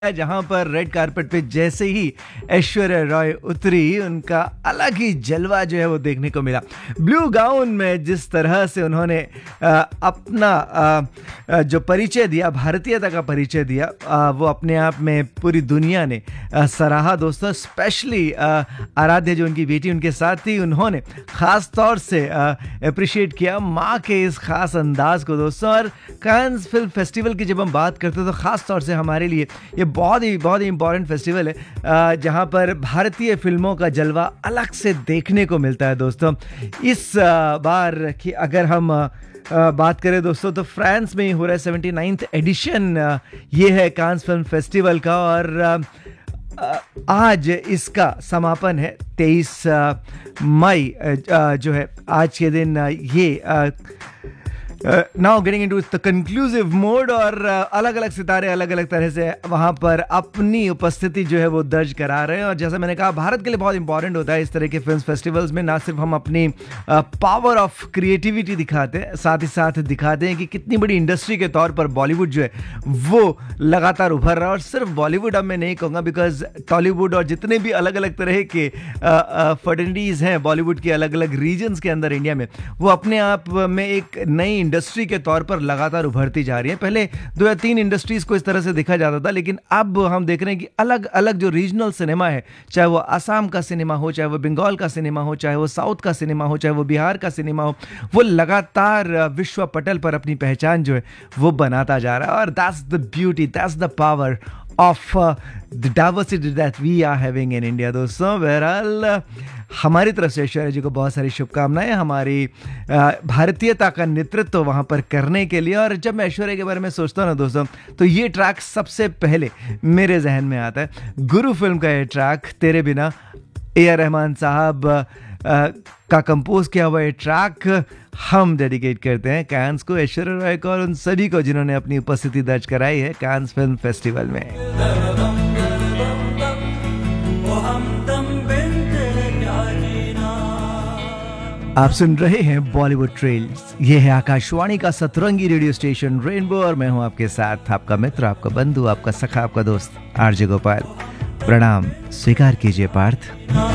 जहां पर red carpet पे जैसे ही ऐश्वर्या रॉय उतरी, उनका अलग ही जलवा जो है वो देखने को मिला। ब्लू गाउन में जिस तरह से उन्होंने अपना जो परिचय दिया, भारतीयता का परिचय दिया, वो अपने आप में पूरी दुनिया ने सराहा दोस्तों। स्पेशली आराध्या जो उनकी बेटी उनके साथ थी, उन्होंने ख़ास तौर से अप्रिशिएट किया माँ के इस खास अंदाज को दोस्तों। और कांस फिल्म फेस्टिवल की जब हम बात करते हैं तो ख़ास तौर से हमारे लिए ये बहुत ही इम्पॉर्टेंट फेस्टिवल है जहाँ पर भारतीय फिल्मों का जलवा अलग से देखने को मिलता है दोस्तों। इस बार की अगर हम बात करें दोस्तों तो फ्रांस में ही हो रहा है 79th एडिशन ये है कांस फिल्म फेस्टिवल का। और आज इसका समापन है 23 मई जो है आज के दिन। ये now getting into the conclusive mode और अलग अलग सितारे अलग अलग तरह से वहाँ पर अपनी उपस्थिति जो है वो दर्ज करा रहे हैं। और जैसा मैंने कहा, भारत के लिए बहुत इंपॉर्टेंट होता है इस तरह के फिल्म फेस्टिवल्स में। ना सिर्फ हम अपनी पावर ऑफ क्रिएटिविटी दिखाते हैं, साथ ही साथ दिखाते हैं कि कितनी बड़ी इंडस्ट्री के तौर पर बॉलीवुड जो है वो लगातार उभर रहा है। और सिर्फ बॉलीवुड अब मैं नहीं कहूँगा, बिकॉज टॉलीवुड और जितने भी अलग अलग तरह के फर्टेनिटीज़ हैं बॉलीवुड के अलग अलग रीजन्स के अंदर इंडिया में, वो अपने आप में एक नई इंडस्ट्री के तौर पर लगातार उभरती जा रही है। पहले 2 या 3 इंडस्ट्रीज को इस तरह से देखा जाता था, लेकिन अब हम देख रहे हैं कि अलग अलग जो रीजनल सिनेमा है, चाहे वो असम का सिनेमा हो, चाहे वो बंगाल का सिनेमा हो, चाहे वो साउथ का सिनेमा हो, चाहे वो बिहार का सिनेमा हो, वो लगातार विश्व पटल पर अपनी पहचान जो है वो बनाता जा रहा है। और that's the beauty, that's the power of the diversity that we are having in India दोस्तों। बहरहाल हमारी तरफ से ऐश्वर्या जी को बहुत सारी शुभकामनाएं हमारी भारतीयता का नेतृत्व वहाँ पर करने के लिए। और जब मैं ऐश्वर्या के बारे में सोचता हूँ ना दोस्तों, तो ये ट्रैक सबसे पहले मेरे जहन में आता है। गुरु फिल्म का ये ट्रैक, तेरे बिना, ए.आर. रहमान साहब का कंपोज किया हुआ ये ट्रैक हम डेडिकेट करते हैं कांस को, ऐश्वर्या रॉय को और उन सभी को जिन्होंने अपनी उपस्थिति दर्ज कराई है कांस फिल्म फेस्टिवल में। आप सुन रहे हैं बॉलीवुड ट्रेल्स। ये है आकाशवाणी का सतरंगी रेडियो स्टेशन रेनबो और मैं हूं आपके साथ, आपका मित्र, आपका बंधु, आपका सखा, आपका दोस्त आरजे गोपाल। प्रणाम स्वीकार कीजिए पार्थ।